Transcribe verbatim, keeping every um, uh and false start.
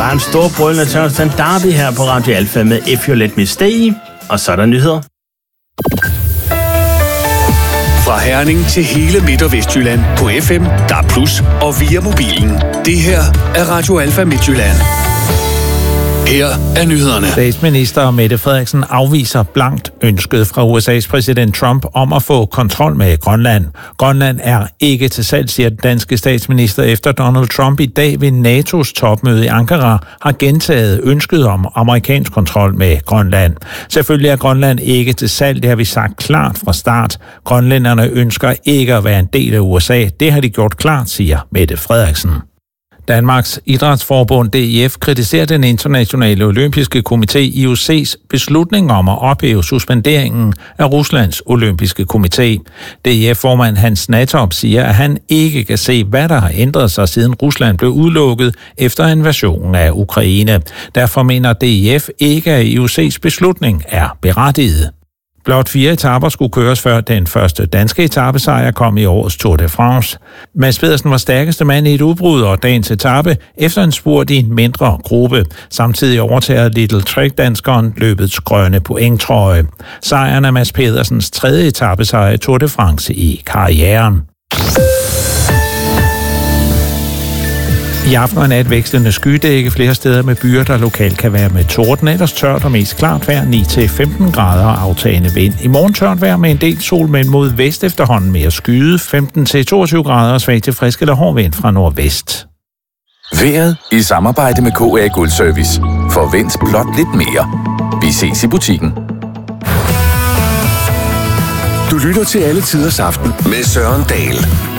har en stor brølende Tørsten Darby her på Radio Alfa med If You Let Me Stay, og så er der nyheder. Fra Herning til hele Midt- og Vestjylland på F M, D A B plus, og via mobilen. Det her er Radio Alfa Midtjylland. Her er nyhederne. Statsminister Mette Frederiksen afviser blankt ønsket fra U S A's præsident Trump om at få kontrol med Grønland. Grønland er ikke til salg, siger den danske statsminister, efter Donald Trump i dag ved NATO's topmøde i Ankara har gentaget ønsket om amerikansk kontrol med Grønland. Selvfølgelig er Grønland ikke til salg, det har vi sagt klart fra start. Grønlænderne ønsker ikke at være en del af U S A. Det har de gjort klart, siger Mette Frederiksen. Danmarks Idrætsforbund D I F kritiserer den internationale olympiske komité I O C's beslutning om at ophæve suspenderingen af Ruslands olympiske komité. D I F-formand Hans Natop siger, at han ikke kan se, hvad der har ændret sig, siden Rusland blev udelukket efter invasionen af Ukraine. Derfor mener D I F ikke, at I O C's beslutning er berettiget. Blot fire etaper skulle køres, før den første danske etapesejr kom i årets Tour de France. Mads Pedersen var stærkeste mand i et udbrud og dagens etape efter en spurt i en mindre gruppe. Samtidig overtager Little Trek-danskeren løbets grønne pointtrøje. Sejren er Mads Pedersens tredje etapesejr i Tour de France i karrieren. I aften og nat vekslende skydække flere steder med byer, der lokalt kan være med torden. Ellers tørt og mest klart vejr, ni til femten grader og aftagende vind. I morgen tørt vejr med en del sol, men mod vest efterhånden mere skyde, femten til toogtyve grader og svag til frisk eller hård vind fra nordvest. Vejret i samarbejde med K A Guld Service. Forvent blot lidt mere. Vi ses i butikken. Du lytter til Alle Tiders Aften med Søren Dahl.